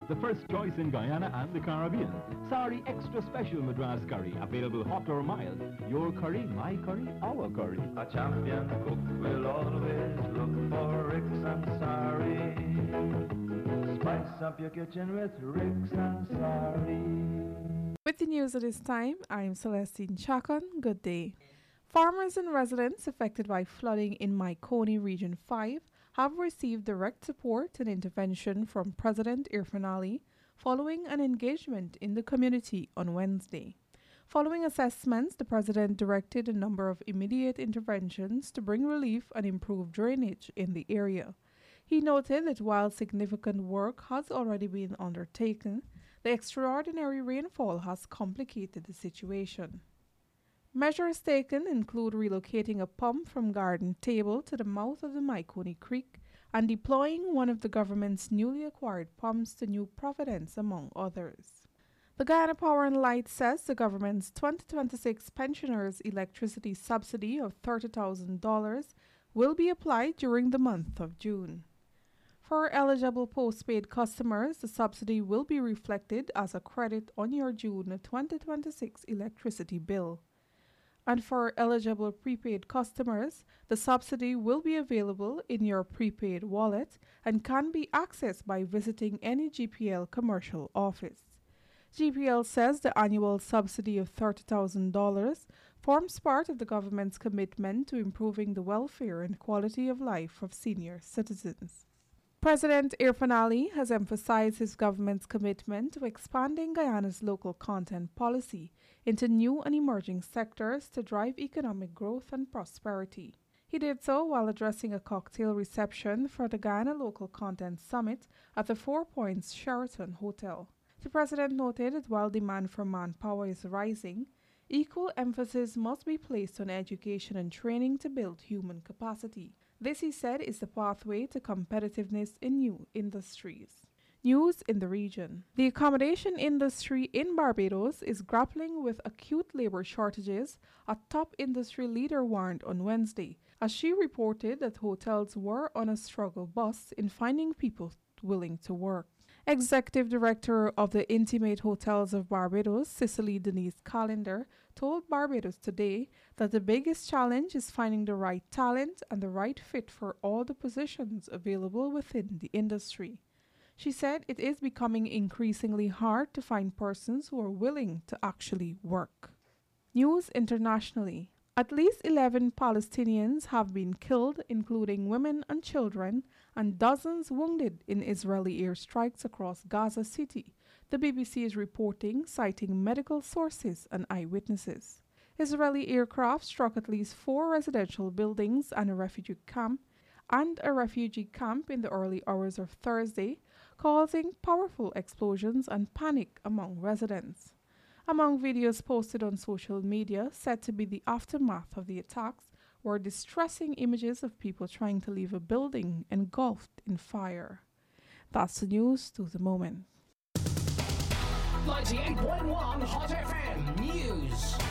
the first choice in Guyana and the Caribbean. Sari Extra Special Madras Curry, available hot or mild. Your curry, my curry, our curry. A champion cook will always look for Ricks and Sari. Spice up your kitchen with Ricks and Sari. With the news at this time, I'm Celestine Chacon. Good day. Farmers and residents affected by flooding in Maikoni Region 5 have received direct support and intervention from President Irfaan Ali following an engagement in the community on Wednesday. Following assessments, the President directed a number of immediate interventions to bring relief and improve drainage in the area. He noted that while significant work has already been undertaken, the extraordinary rainfall has complicated the situation. Measures taken include relocating a pump from Garden Table to the mouth of the Maikoni Creek and deploying one of the government's newly acquired pumps to New Providence, among others. The Guyana Power and Light says the government's 2026 pensioners' electricity subsidy of $30,000 will be applied during the month of June. For eligible postpaid customers, the subsidy will be reflected as a credit on your June 2026 electricity bill. And for eligible prepaid customers, the subsidy will be available in your prepaid wallet and can be accessed by visiting any GPL commercial office. GPL says the annual subsidy of $30,000 forms part of the government's commitment to improving the welfare and quality of life of senior citizens. President Irfaan Ali has emphasized his government's commitment to expanding Guyana's local content policy into new and emerging sectors to drive economic growth and prosperity. He did so while addressing a cocktail reception for the Guyana Local Content Summit at the Four Points Sheraton Hotel. The president noted that while demand for manpower is rising, equal emphasis must be placed on education and training to build human capacity. This, he said, is the pathway to competitiveness in new industries. News in the region. The accommodation industry in Barbados is grappling with acute labor shortages, a top industry leader warned on Wednesday, as she reported that hotels were on a struggle bus in finding people willing to work. Executive Director of the Intimate Hotels of Barbados, Cicely Denise Callender, told Barbados Today that the biggest challenge is finding the right talent and the right fit for all the positions available within the industry. She said it is becoming increasingly hard to find persons who are willing to actually work. News internationally. At least 11 Palestinians have been killed, including women and children, and dozens wounded in Israeli airstrikes across Gaza City, the BBC is reporting, citing medical sources and eyewitnesses. Israeli aircraft struck at least 4 residential buildings and a refugee camp in the early hours of Thursday, causing powerful explosions and panic among residents. Among videos posted on social media said to be the aftermath of the attacks were distressing images of people trying to leave a building engulfed in fire. That's the news to the moment. 98.1 Hot FM News.